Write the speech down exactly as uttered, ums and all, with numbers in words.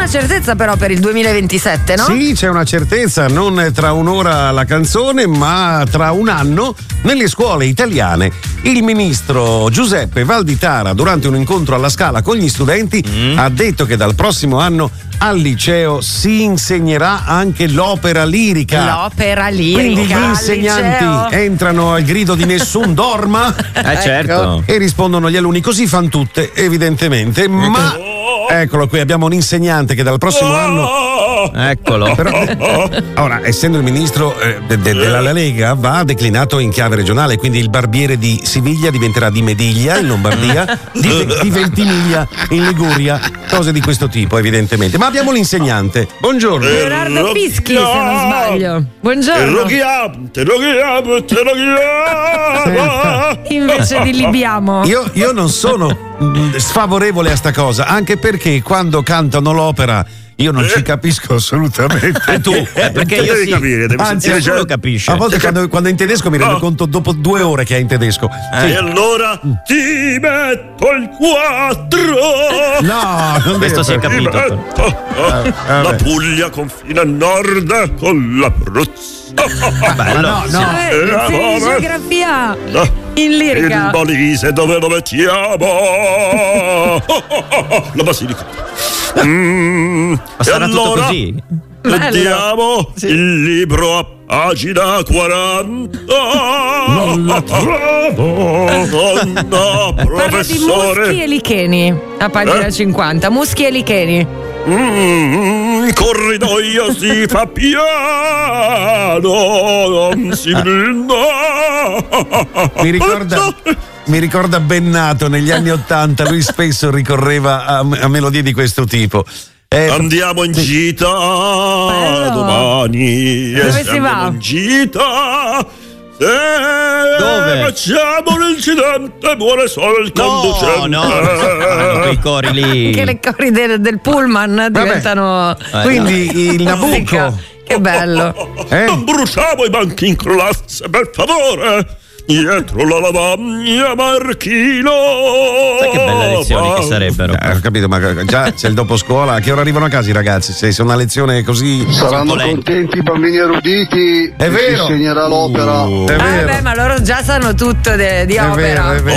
una certezza però per il duemilaventisette, no? Sì, c'è una certezza, non tra un'ora la canzone, ma tra un anno nelle scuole italiane. Il ministro Giuseppe Valditara, durante un incontro alla Scala con gli studenti, mm. ha detto che dal prossimo anno al liceo si insegnerà anche l'opera lirica. L'opera lirica. Quindi gli insegnanti entrano al grido di nessun dorma. Eh certo. E rispondono gli alunni, così fan tutte, evidentemente. Ma eccolo qui, abbiamo un insegnante che dal prossimo anno. Eccolo. Però, ora, essendo il ministro eh, de, de, della Lega, va declinato in chiave regionale, quindi il barbiere di Siviglia diventerà di Mediglia in Lombardia, di, di Ventimiglia in Liguria, cose di questo tipo, evidentemente. Ma abbiamo l'insegnante. Buongiorno. Leonardo Fischi, se non sbaglio. Buongiorno. Te lo chiamo, te lo chiamo. Invece di Libiamo. Io, io non sono sfavorevole a sta cosa, anche perché quando cantano l'opera io non eh? ci capisco assolutamente. E tu? Eh, perché io devi sì. capire, devi Anzi, sentire, lo capisce. A volte quando, quando è in tedesco mi rendo no. conto dopo due ore che è in tedesco. Eh. Sì. E allora ti metto il quattro. No, non questo si è capito. Metto, eh, la Puglia confina a nord con l'Abruzzo. Vabbè, no, no. Cioè, Eh, geografia no. in lirica. Il Molise dove lo mettiamo? La Basilicata. Mm, Ma sarà e tutto allora così? leggiamo Sì. il libro a pagina quaranta. Non la trovo. Donna, Parla di professore. muschi e licheni a pagina Eh? cinquanta. Muschi e licheni. Mm, corridoio si fa piano, non si brinda. Mi ricorda, mi ricorda Bennato negli anni Ottanta, lui spesso ricorreva a, a melodie di questo tipo. Eh, Andiamo in gita Bello. domani. Dove e si se va? andiamo in gita. Se Dove? facciamo l'incidente muore solo il No, conducente. no, no, quei cori lì. Che le cori del, del pullman diventano. Eh, quindi il musica. Nabucco. Che bello. Eh? Non bruciamo i banchi in classe, per favore. Dietro la lavagna Marchino. Sai che belle lezioni che sarebbero. Eh, ho capito, ma già c'è il dopo scuola. A che ora arrivano a casa i ragazzi? Se è una lezione così. Saranno contenti i bambini eruditi. È che vero. Si insegnerà l'opera. Uh, è Ah, vero. beh, ma loro già sanno tutto de- di È opera. vero, è vero.